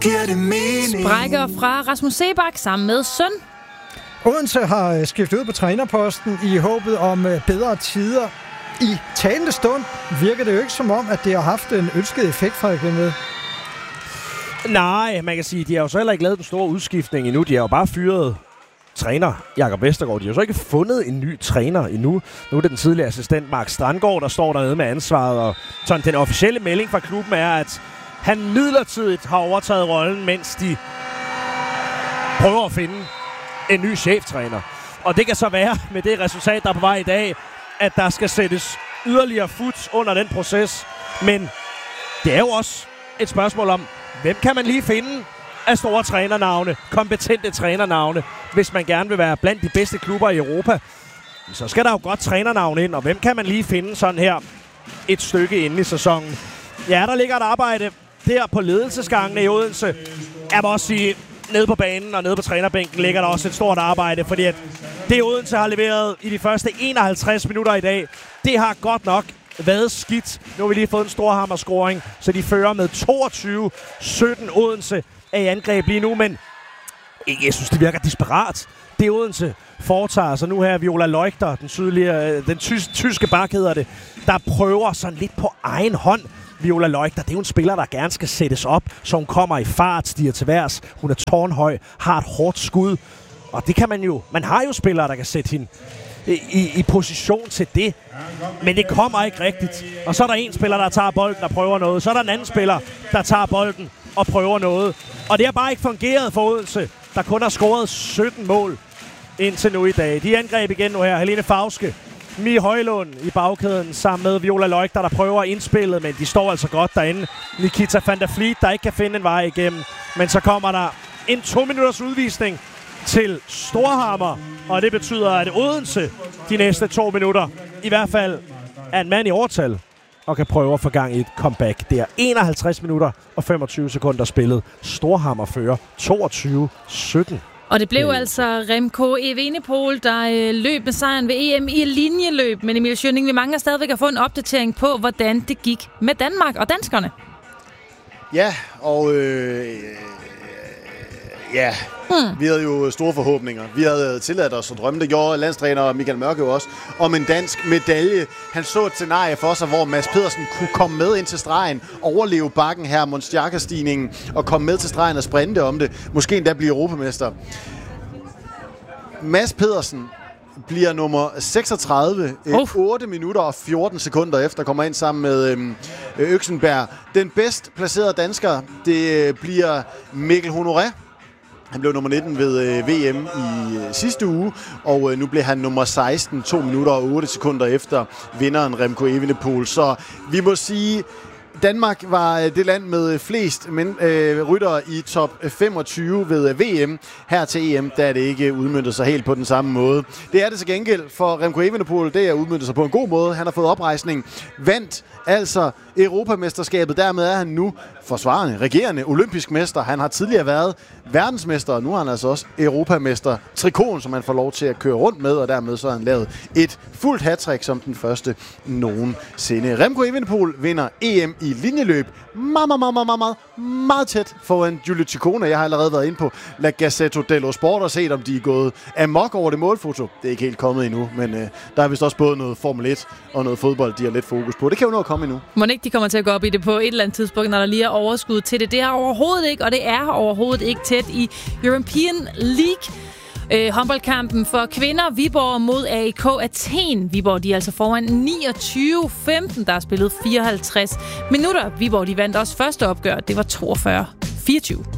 giver det mening. Sprækker fra Rasmus Seebach sammen med søn. Odense har skiftet ud på trænerposten i håbet om bedre tider. I talende stund virker det jo ikke som om, at det har haft en ønsket effekt fra det. Nej, man kan sige, de har jo så heller ikke lavet den store udskiftning endnu. De har jo bare fyret træner Jakob Vestergaard. De har jo så ikke fundet en ny træner endnu. Nu er det den tidligere assistent Mark Strandgaard, der står dernede med ansvaret. Og sådan, den officielle melding fra klubben er, at han midlertidigt har overtaget rollen, mens de prøver at finde en ny cheftræner. Og det kan så være med det resultat, der er på vej i dag, at der skal sættes yderligere fut under den proces. Men det er jo også et spørgsmål om, hvem kan man lige finde af store trænernavne, kompetente trænernavne, hvis man gerne vil være blandt de bedste klubber i Europa. Så skal der jo godt trænernavn ind, og hvem kan man lige finde sådan her et stykke inde i sæsonen? Ja, der ligger et arbejde der på ledelsesgangene i Odense. Jeg må også sige, nede på banen og nede på trænerbænken ligger der også et stort arbejde, fordi at det Odense har leveret i de første 51 minutter i dag, det har godt nok været skidt. Nu har vi lige fået en stor hammerscoring, så de fører med 22-17. Odense er i angreb lige nu, men jeg synes, det virker desperat. Det Odense foretager sig nu her, Viola Leuchter, den tyske bak hedder det, der prøver sådan lidt på egen hånd. Viola Leuchter, det er jo en spiller, der gerne skal sættes op, så hun kommer i fart, stiger til værs. Hun er tårnhøj, har et hårdt skud, og det kan man har jo spillere, der kan sætte hende i position til det, men det kommer ikke rigtigt. Og så er der en spiller, der tager bolden og prøver noget. Så er der en anden spiller, der tager bolden og prøver noget. Og det har bare ikke fungeret for Odense, der kun har scoret 17 mål indtil nu i dag. De angreb igen nu her. Helene Fauske, Mie Højlund i bagkæden sammen med Viola Leuchter, der prøver indspillet, men de står altså godt derinde. Nikita van der Vliet, der ikke kan finde en vej igennem. Men så kommer der en 2-minutters udvisning til Storhamar, og det betyder, at Odense de næste 2 minutter i hvert fald er en mand i overtal og kan prøve at få gang i et comeback. Det er 51 minutter og 25 sekunder spillet. Storhamar fører 22-17. Og det blev altså Remco Evenepoel, der løb med sejren ved EM i linjeløb. Men Emil Schønning, vi mangler stadigvæk at få en opdatering på, hvordan det gik med Danmark og danskerne. Ja, og vi havde jo store forhåbninger. Vi havde tilladt os at drømme. Det gjorde landstræner Michael Mørke jo også om en dansk medalje. Han så et scenarie for sig, hvor Mads Pedersen kunne komme med ind til stregen, overleve bakken her, Mons-Jacques-stigningen, og komme med til stregen og sprinte om det. Måske endda blive europamester. Mads Pedersen bliver nummer 36, 8 minutter og 14 sekunder efter, kommer ind sammen med Øksenberg. Den bedst placerede dansker, det bliver Mikkel Honoré. Han blev nummer 19 ved VM i sidste uge, og nu blev han nummer 16, 2 minutter og 8 sekunder efter vinderen Remco Evenepoel. Så vi må sige, Danmark var det land med flest ryttere i top 25 ved VM. Her til EM, der er det ikke udmøntet sig helt på den samme måde. Det er det til gengæld for Remco Evenepoel. Det er udmøntet sig på en god måde. Han har fået oprejsning, vandt altså Europamesterskabet. Dermed er han nu forsvarende, regerende olympisk mester. Han har tidligere været verdensmester, og nu har han altså også europamester trikoten, som han får lov til at køre rundt med, og dermed så har han lavet et fuldt hattrick som den første nogensinde. Remco Evenepoel vinder EM i linjeløb meget tæt foran Giulio Ciccone. Jeg har allerede været inde på La Gazzetta dello Sport og set, om de er gået amok over det målfoto. Det er ikke helt kommet endnu, men der er vist også både noget Formel 1 og noget fodbold, de har lidt fokus på. Det kan jo nå at komme endnu. Må ikke de kommer til at gå op i det på et eller andet tidspunkt, når der lige er overskud til det. Det er overhovedet ikke, og det er overhovedet ikke tæt i European League. Håndboldkampen for kvinder, Viborg mod AEK Athen. Viborg, de er altså foran 29-15, der er spillet 54 minutter. Viborg, de vandt også første opgør. Det var 42-24.